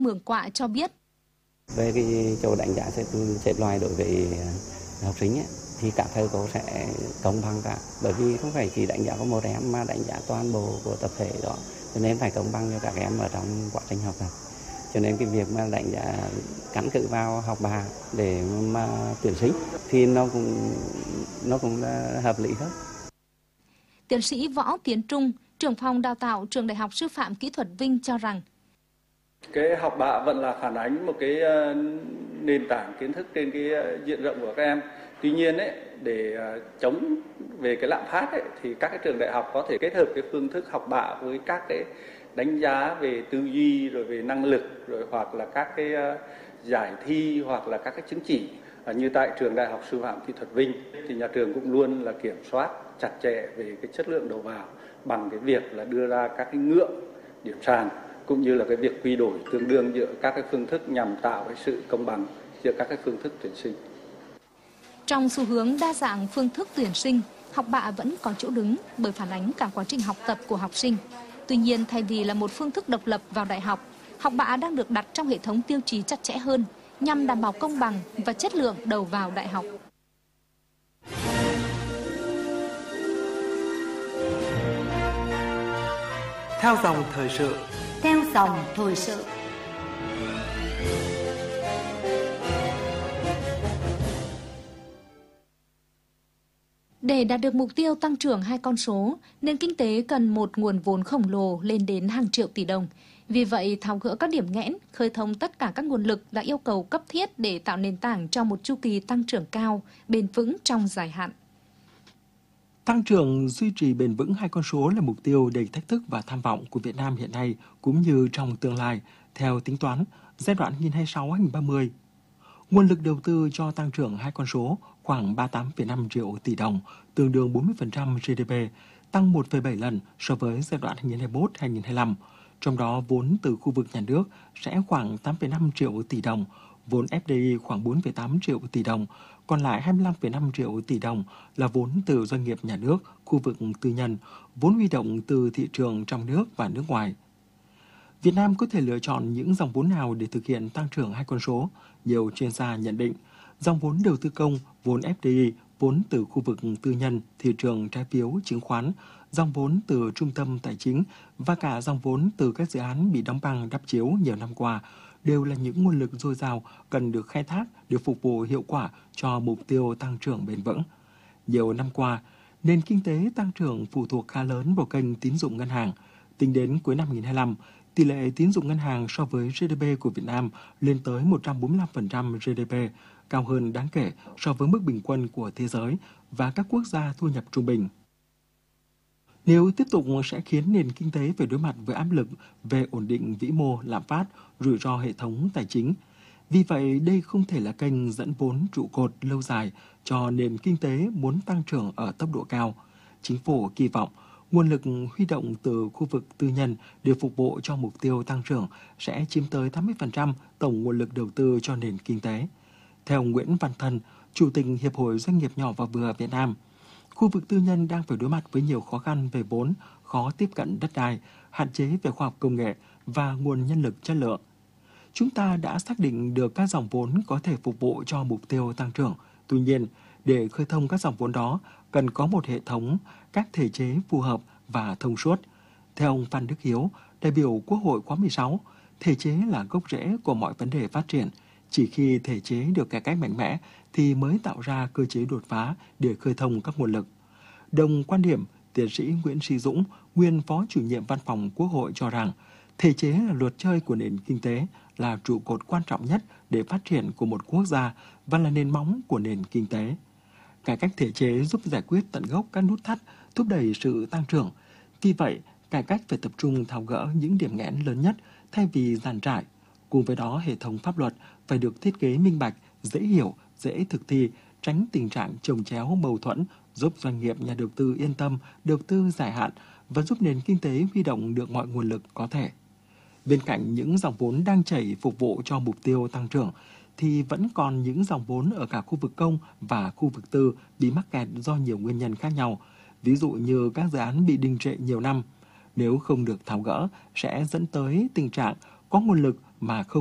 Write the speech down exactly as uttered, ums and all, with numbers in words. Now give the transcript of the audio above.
Mường Quạ cho biết. Về cái chỗ đánh giá xếp, xếp loại đối với học sinh ấy, thì cả thầy cô sẽ công bằng cả, bởi vì không phải chỉ đánh giá có một em mà đánh giá toàn bộ của tập thể đó, cho nên phải công bằng cho các em ở trong quá trình học tập. Cho nên cái việc mà đánh giá căn cứ vào học bạ để mà tuyển sinh thì nó cũng nó cũng là hợp lý thôi. Tiến sĩ Võ Tiến Trung, trưởng phòng đào tạo trường Đại học Sư phạm Kỹ thuật Vinh cho rằng cái học bạ vẫn là phản ánh một cái nền tảng kiến thức trên cái diện rộng của các em. Tuy nhiên ấy, để chống về cái lạm phát ấy, thì các cái trường đại học có thể kết hợp cái phương thức học bạ với các cái đánh giá về tư duy, rồi về năng lực, rồi hoặc là các cái giải thi, hoặc là các cái chứng chỉ. Như tại trường Đại học Sư phạm Kỹ thuật Vinh thì nhà trường cũng luôn là kiểm soát chặt chẽ về cái chất lượng đầu vào bằng cái việc là đưa ra các cái ngưỡng điểm sàn, cũng như là cái việc quy đổi tương đương giữa các cái phương thức nhằm tạo cái sự công bằng giữa các cái phương thức tuyển sinh. Trong xu hướng đa dạng phương thức tuyển sinh, học bạ vẫn có chỗ đứng bởi phản ánh cả quá trình học tập của học sinh. Tuy nhiên, thay vì là một phương thức độc lập vào đại học, học bạ đang được đặt trong hệ thống tiêu chí chặt chẽ hơn nhằm đảm bảo công bằng và chất lượng đầu vào đại học. Theo dòng thời sự. Theo dòng thời sự. Để đạt được mục tiêu tăng trưởng hai con số, nền kinh tế cần một nguồn vốn khổng lồ lên đến hàng triệu tỷ đồng. Vì vậy, tháo gỡ các điểm nghẽn, khơi thông tất cả các nguồn lực là yêu cầu cấp thiết để tạo nền tảng cho một chu kỳ tăng trưởng cao, bền vững trong dài hạn. Tăng trưởng duy trì bền vững hai con số là mục tiêu đầy thách thức và tham vọng của Việt Nam hiện nay cũng như trong tương lai, theo tính toán giai đoạn hai nghìn không trăm hai mươi sáu đến hai nghìn không trăm ba mươi. Nguồn lực đầu tư cho tăng trưởng hai con số khoảng ba mươi tám phẩy năm triệu tỷ đồng, tương đương bốn mươi phần trăm giê đê pê, tăng một phẩy bảy lần so với giai đoạn hai nghìn không trăm hai mươi mốt đến hai nghìn không trăm hai mươi lăm. Trong đó, vốn từ khu vực nhà nước sẽ khoảng tám phẩy năm triệu tỷ đồng, vốn ép đê i khoảng bốn phẩy tám triệu tỷ đồng, còn lại hai mươi lăm phẩy năm triệu tỷ đồng là vốn từ doanh nghiệp nhà nước, khu vực tư nhân, vốn huy động từ thị trường trong nước và nước ngoài. Việt Nam có thể lựa chọn những dòng vốn nào để thực hiện tăng trưởng hai con số? Nhiều chuyên gia nhận định, dòng vốn đầu tư công, vốn ép đê i, vốn từ khu vực tư nhân, thị trường trái phiếu, chứng khoán, dòng vốn từ trung tâm tài chính và cả dòng vốn từ các dự án bị đóng băng đắp chiếu nhiều năm qua đều là những nguồn lực dồi dào cần được khai thác để phục vụ hiệu quả cho mục tiêu tăng trưởng bền vững. Nhiều năm qua, nền kinh tế tăng trưởng phụ thuộc khá lớn vào kênh tín dụng ngân hàng. Tính đến cuối năm hai nghìn không trăm hai mươi lăm, tỷ lệ tín dụng ngân hàng so với giê đê pê của Việt Nam lên tới một trăm bốn mươi lăm phần trăm giê đê pê, cao hơn đáng kể so với mức bình quân của thế giới và các quốc gia thu nhập trung bình. Nếu tiếp tục sẽ khiến nền kinh tế phải đối mặt với áp lực về ổn định vĩ mô, lạm phát, rủi ro hệ thống tài chính. Vì vậy, đây không thể là kênh dẫn vốn trụ cột lâu dài cho nền kinh tế muốn tăng trưởng ở tốc độ cao. Chính phủ kỳ vọng nguồn lực huy động từ khu vực tư nhân để phục vụ cho mục tiêu tăng trưởng sẽ chiếm tới tám mươi phần trăm tổng nguồn lực đầu tư cho nền kinh tế. Theo Nguyễn Văn Thân, Chủ tịch Hiệp hội Doanh nghiệp nhỏ và vừa Việt Nam, khu vực tư nhân đang phải đối mặt với nhiều khó khăn về vốn, khó tiếp cận đất đai, hạn chế về khoa học công nghệ và nguồn nhân lực chất lượng. Chúng ta đã xác định được các dòng vốn có thể phục vụ cho mục tiêu tăng trưởng. Tuy nhiên, để khơi thông các dòng vốn đó, cần có một hệ thống, các thể chế phù hợp và thông suốt. Theo ông Phan Đức Hiếu, đại biểu Quốc hội khóa mười sáu, thể chế là gốc rễ của mọi vấn đề phát triển. Chỉ khi thể chế được cải cách mạnh mẽ thì mới tạo ra cơ chế đột phá để khơi thông các nguồn lực. Đồng quan điểm, tiến sĩ Nguyễn Sĩ Dũng, nguyên Phó Chủ nhiệm Văn phòng Quốc hội cho rằng, thể chế là luật chơi của nền kinh tế, là trụ cột quan trọng nhất để phát triển của một quốc gia và là nền móng của nền kinh tế. Cải cách thể chế giúp giải quyết tận gốc các nút thắt, thúc đẩy sự tăng trưởng. Vì vậy, cải cách phải tập trung tháo gỡ những điểm nghẽn lớn nhất thay vì dàn trải. Cùng với đó, hệ thống pháp luật phải được thiết kế minh bạch, dễ hiểu, dễ thực thi, tránh tình trạng chồng chéo mâu thuẫn, giúp doanh nghiệp nhà đầu tư yên tâm đầu tư dài hạn và giúp nền kinh tế huy động được mọi nguồn lực có thể. Bên cạnh những dòng vốn đang chảy phục vụ cho mục tiêu tăng trưởng, thì vẫn còn những dòng vốn ở cả khu vực công và khu vực tư bị mắc kẹt do nhiều nguyên nhân khác nhau, ví dụ như các dự án bị đình trệ nhiều năm. Nếu không được tháo gỡ, sẽ dẫn tới tình trạng có nguồn lực mà không